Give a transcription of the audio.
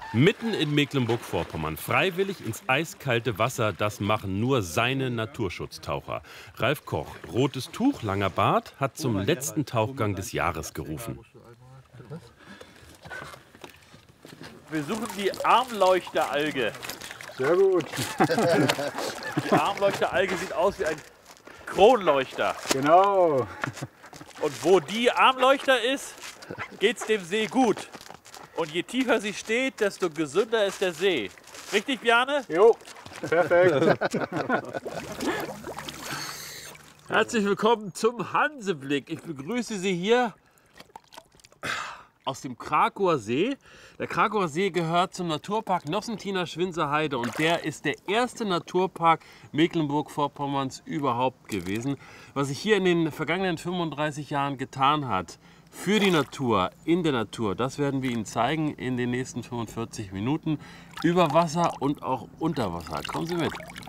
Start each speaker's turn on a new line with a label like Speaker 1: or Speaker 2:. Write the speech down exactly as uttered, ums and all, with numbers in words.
Speaker 1: Mitten in Mecklenburg-Vorpommern, freiwillig ins eiskalte Wasser, das machen nur seine Naturschutztaucher. Ralf Koch, rotes Tuch, langer Bart, hat zum letzten Tauchgang des Jahres gerufen.
Speaker 2: Wir suchen die Armleuchteralge.
Speaker 3: Sehr gut.
Speaker 2: Die Armleuchteralge sieht aus wie ein Kronleuchter.
Speaker 3: Genau.
Speaker 2: Und wo die Armleuchter ist, geht's dem See gut. Und je tiefer sie steht, desto gesünder ist der See. Richtig, Bjarne?
Speaker 3: Jo, perfekt.
Speaker 2: Herzlich willkommen zum Hanseblick. Ich begrüße Sie hier aus dem Krakower See. Der Krakower See gehört zum Naturpark Nossentiner-Schwinzer Heide und der ist der erste Naturpark Mecklenburg-Vorpommerns überhaupt gewesen. Was sich hier in den vergangenen fünfunddreißig Jahren getan hat für die Natur, in der Natur, das werden wir Ihnen zeigen in den nächsten fünfundvierzig Minuten über Wasser und auch unter Wasser. Kommen Sie mit.